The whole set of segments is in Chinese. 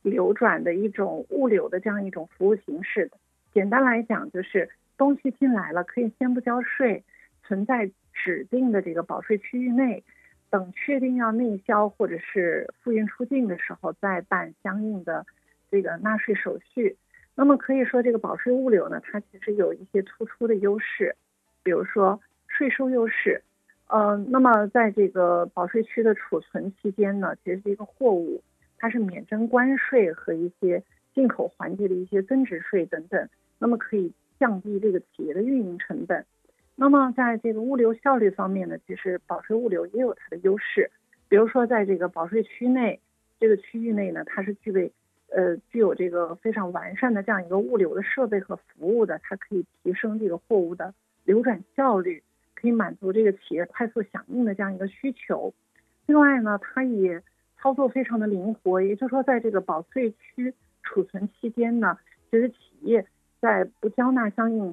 流转的一种物流的这样一种服务形式。简单来讲，就是东西进来了可以先不交税，存在指定的这个保税区域内，等确定要内销或者是付运出境的时候，再办相应的这个纳税手续。那么可以说，这个保税物流呢，它其实有一些突出的优势，比如说税收优势。那么在这个保税区的储存期间呢，其实这个货物它是免征关税和一些进口环节的一些增值税等等，那么可以降低这个企业的运营成本。那么在这个物流效率方面呢，其实保税物流也有它的优势，比如说在这个保税区内这个区域内呢，它是具有这个非常完善的这样一个物流的设备和服务的，它可以提升这个货物的流转效率，可以满足这个企业快速响应的这样一个需求。另外呢，它也操作非常的灵活，也就是说在这个保税区储存期间呢，其实企业在不交纳相应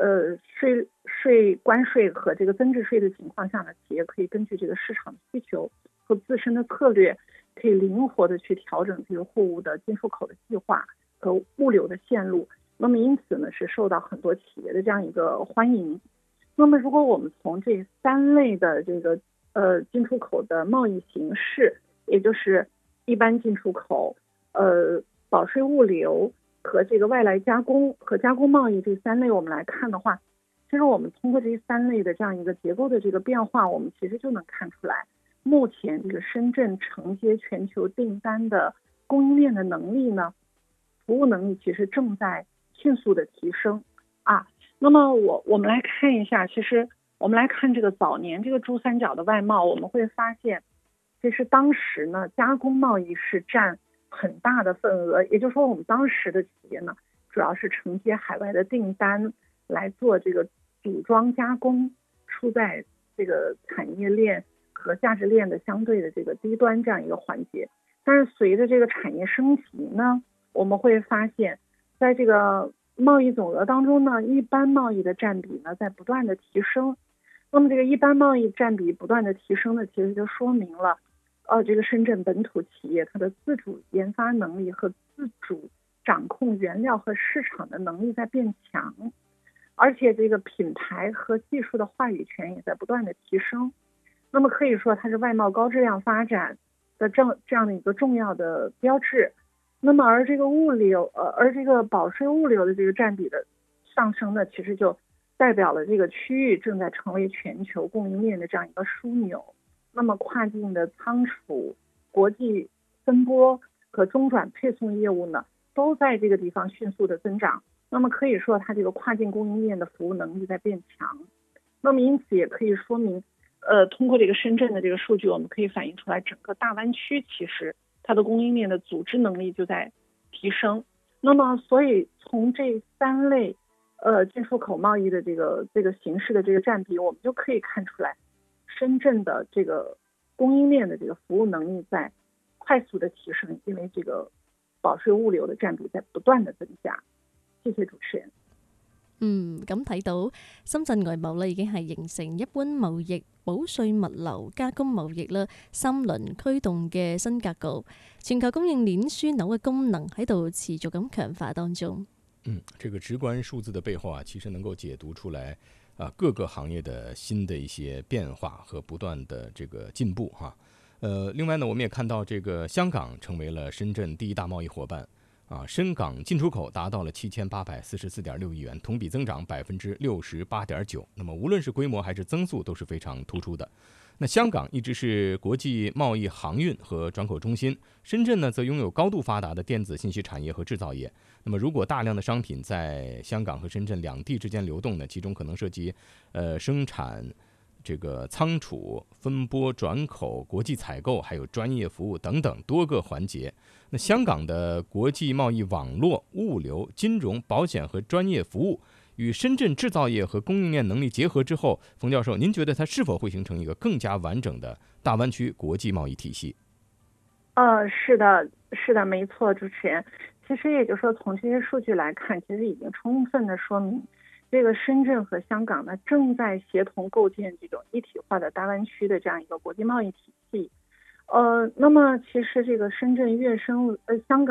关税和这个增值税的情况下呢，企业可以根据这个市场需求和自身的策略，可以灵活的去调整这个货物的进出口的计划和物流的线路。那么因此呢，是受到很多企业的这样一个欢迎。那么如果我们从这3类的这个进出口的贸易形式，也就是一般进出口、保税物流和这个外来加工和加工贸易这3类我们来看的话，其实我们通过这3类的这样一个结构的这个变化，我们其实就能看出来，目前这个深圳承接全球订单的供应链的能力呢，服务能力其实正在迅速的提升啊。那么我们来看一下，其实我们来看这个早年这个珠三角的外贸，我们会发现，其实当时呢，加工贸易是占很大的份额，也就是说，我们当时的企业呢，主要是承接海外的订单来做这个组装加工，处在这个产业链和价值链的相对的这个低端这样一个环节。但是随着这个产业升级呢，我们会发现，在这个贸易总额当中呢，一般贸易的占比呢在不断的提升。那么这个一般贸易占比不断的提升呢，其实就说明了，这个深圳本土企业它的自主研发能力和自主掌控原料和市场的能力在变强，而且这个品牌和技术的话语权也在不断的提升。那么可以说它是外贸高质量发展的这样的一个重要的标志。那么而这个保税物流的这个占比的上升呢，其实就代表了这个区域正在成为全球供应链的这样一个枢纽。那么跨境的仓储、国际分拨和中转配送业务呢，都在这个地方迅速的增长。那么可以说它这个跨境供应链的服务能力在变强。那么因此也可以说明，通过这个深圳的这个数据，我们可以反映出来，整个大湾区其实它的供应链的组织能力就在提升。那么所以从这3类进出口贸易的这个形式的这个占比，我们就可以看出来，深圳的这个供应链的这个服务能力在快速的提升，因为这个保税物流的占比在不断的增加。謝謝主持人。 咁睇到深圳外貿咧已經係形成一般貿易、保稅物流、加工貿易啦3輪驅動嘅新格局，全球供應鏈樞紐嘅功能喺度持續咁強化當中。 这个直观数字的背后啊，其实能够解读出来各个行业的新的一些变化和不断的这个进步哈。另外呢，我们也看到这个香港成为了深圳第1大贸易伙伴。深港进出口达到了7844.6亿元，同比增长68.9%。那么无论是规模还是增速都是非常突出的。那香港一直是国际贸易航运和转口中心，深圳呢则拥有高度发达的电子信息产业和制造业。那么如果大量的商品在香港和深圳两地之间流动呢，其中可能涉及生产、这个仓储、分拨、转口、国际采购，还有专业服务等等多个环节。那香港的国际贸易网络、物流、金融、保险和专业服务与深圳制造业和供应链能力结合之后，冯教授，您觉得它是否会形成一个更加完整的大湾区国际贸易体系？ 是的，没错，主持人。其实也就是说，从这些数据来看，其实已经充分的说明，这个深圳和香港呢正在协同构建这种一体化的大湾区的这样一个国际贸易体系。那么其实这个深圳跃升香港